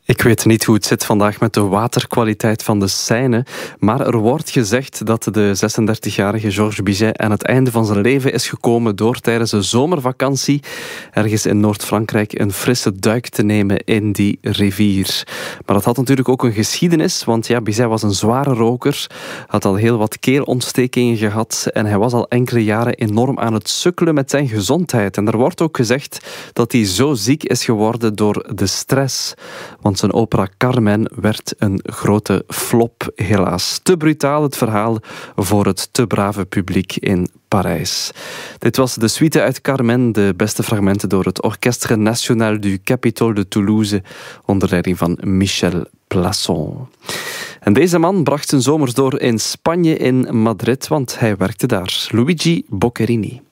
Ik weet niet hoe het zit vandaag met de waterkwaliteit van de Seine, maar er wordt gezegd dat de 36-jarige Georges Bizet aan het einde van zijn leven is gekomen door tijdens een zomervakantie ergens in Noord-Frankrijk een frisse duik te nemen in die rivier. Maar dat had natuurlijk ook een geschiedenis, want ja, Bizet was een zware roker, had al heel wat keelontstekingen gehad en hij was al enkele jaren enorm aan het sukkelen met zijn gezondheid. En er wordt ook gezegd dat hij zo ziek is geworden door de stress. Want zijn opera Carmen werd een grote flop, helaas. Te brutaal het verhaal voor het te brave publiek in Parijs. Dit was de suite uit Carmen, de beste fragmenten door het Orchestre National du Capitole de Toulouse, onder leiding van Michel Plasson. En deze man bracht zijn zomers door in Spanje, in Madrid, want hij werkte daar. Luigi Boccherini.